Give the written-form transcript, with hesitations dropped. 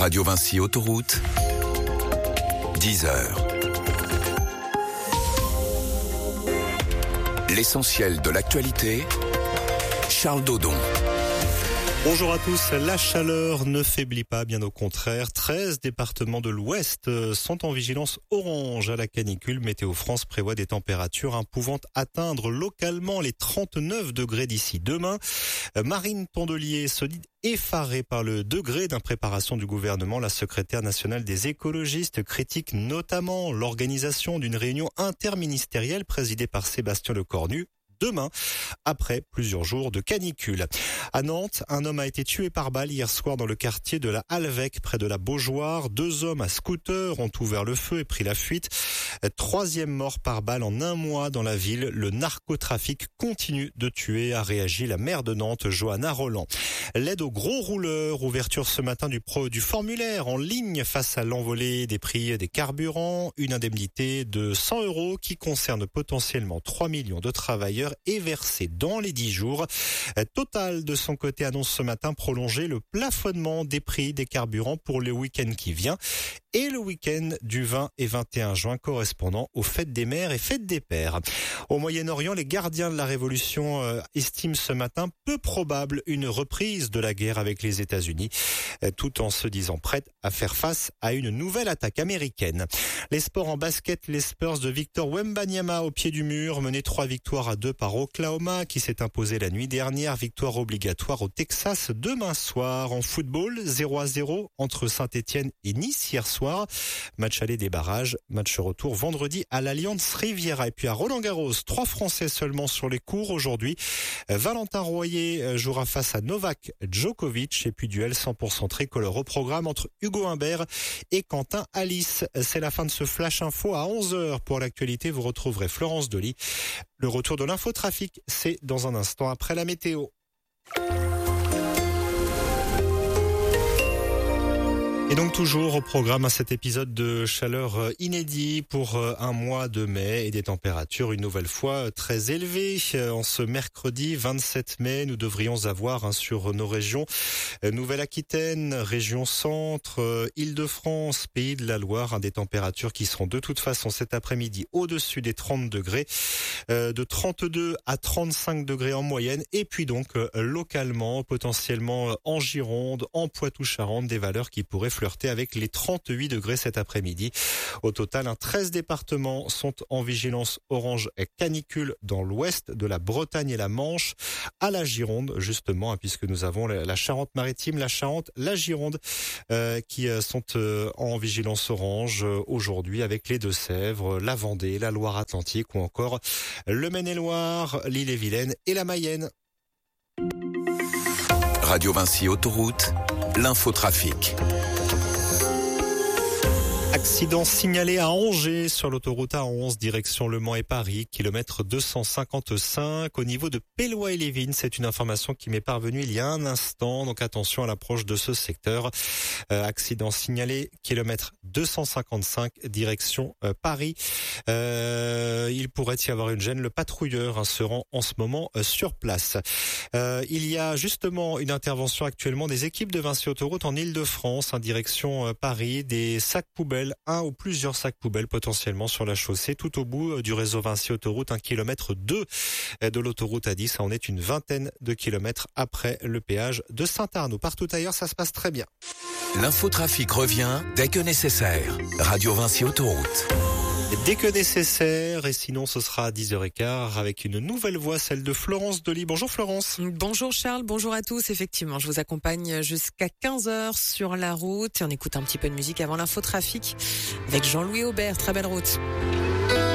Radio Vinci Autoroute, 10h. L'essentiel de l'actualité, Charles Dodon. Bonjour à tous, la chaleur ne faiblit pas, bien au contraire. 13 départements de l'Ouest sont en vigilance orange à la canicule. Météo France prévoit des températures pouvant atteindre localement les 39 degrés d'ici demain. Marine Tondelier se dit effarée par le degré d'impréparation du gouvernement. La secrétaire nationale des écologistes critique notamment l'organisation d'une réunion interministérielle présidée par Sébastien Lecornu demain, après plusieurs jours de canicule. À Nantes, un homme a été tué par balle hier soir dans le quartier de la Halvec, près de la Beaujoire. 2 hommes à scooter ont ouvert le feu et pris la fuite. 3e mort par balle en un mois dans la ville. Le narcotrafic continue de tuer, a réagi la maire de Nantes, Johanna Roland. L'aide aux gros rouleurs, ouverture ce matin du formulaire en ligne face à l'envolée des prix des carburants. Une indemnité de 100 € qui concerne potentiellement 3 millions de travailleurs est versé dans les 10 jours. Total, de son côté, annonce ce matin prolonger le plafonnement des prix des carburants pour le week-end qui vient et le week-end du 20 et 21 juin correspondant aux fêtes des mères et fêtes des pères. Au Moyen-Orient, les gardiens de la révolution estiment ce matin peu probable une reprise de la guerre avec les États-Unis, tout en se disant prêts à faire face à une nouvelle attaque américaine. Les sports en basket, les Spurs de Victor Wembanyama au pied du mur, mené 3-2 par Oklahoma qui s'est imposé la nuit dernière, victoire obligatoire au Texas demain soir. En football, 0-0 entre Saint-Étienne et Nice hier soir. Match aller des barrages, match retour vendredi à l'Alliance Riviera. Et puis à Roland-Garros, 3 Français seulement sur les cours aujourd'hui. Valentin Royer jouera face à Novak Djokovic et puis duel 100% tricolore au programme entre Hugo Humbert et Quentin Alice. C'est la fin de ce Flash Info à 11h. Pour l'actualité, vous retrouverez Florence Delis. Le retour de l'infotrafic, c'est dans un instant après la météo. Et donc toujours au programme à cet épisode de chaleur inédit pour un mois de mai et des températures une nouvelle fois très élevées. En ce mercredi 27 mai, nous devrions avoir sur nos régions Nouvelle-Aquitaine, région centre, Île-de-France, Pays de la Loire, des températures qui seront de toute façon cet après-midi au-dessus des 30 degrés, de 32 à 35 degrés en moyenne. Et puis donc localement, potentiellement en Gironde, en Poitou-Charentes, des valeurs qui pourraient flirter avec les 38 degrés cet après-midi. Au total, 13 départements sont en vigilance orange canicule dans l'ouest de la Bretagne et la Manche, à la Gironde justement, puisque nous avons la Charente-Maritime, la Charente, la Gironde qui sont en vigilance orange aujourd'hui, avec les Deux-Sèvres, la Vendée, la Loire-Atlantique ou encore le Maine-et-Loire, l'Ille-et-Vilaine et la Mayenne. Radio Vinci Autoroute, l'infotrafic. Accident signalé à Angers sur l'autoroute A11, direction Le Mans et Paris, kilomètre 255 au niveau de Pellois-et-Lévin. C'est une information qui m'est parvenue il y a un instant, donc attention à l'approche de ce secteur. Accident signalé, kilomètre 255, direction Paris. Il pourrait y avoir une gêne. Le patrouilleur se rend en ce moment sur place. Il y a justement une intervention actuellement des équipes de Vinci Autoroute en Île-de-France, direction Paris, des sacs poubelles, un ou plusieurs sacs poubelles potentiellement sur la chaussée tout au bout du réseau Vinci Autoroute, 1,2 km de l'autoroute A10. On est une vingtaine de kilomètres après le péage de Saint-Arnaud. Partout ailleurs, ça se passe très bien. L'infotrafic revient dès que nécessaire. Radio Vinci Autoroute. Dès que nécessaire, et sinon ce sera à 10h15 avec une nouvelle voix, celle de Florence Delis. Bonjour Florence. Bonjour Charles, bonjour à tous. Effectivement, je vous accompagne jusqu'à 15h sur la route et on écoute un petit peu de musique avant l'infotrafic avec Jean-Louis Aubert. Très belle route.